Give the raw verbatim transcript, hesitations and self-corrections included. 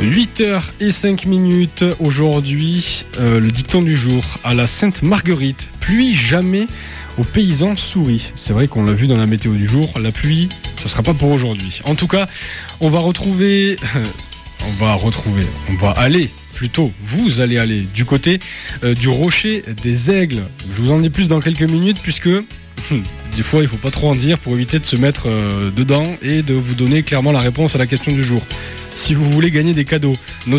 huit heures cinq minutes aujourd'hui, euh, le dicton du jour à la Sainte-Marguerite. Pluie jamais aux paysans souris. C'est vrai qu'on l'a vu dans la météo du jour, la pluie, ce sera pas pour aujourd'hui. En tout cas, on va retrouver, on va retrouver, on va aller plutôt, vous allez aller du côté euh, du rocher des Aigles. Je vous en dis plus dans quelques minutes puisque des fois il faut pas trop en dire pour éviter de se mettre euh, dedans et de vous donner clairement la réponse à la question du jour. Si vous voulez gagner des cadeaux,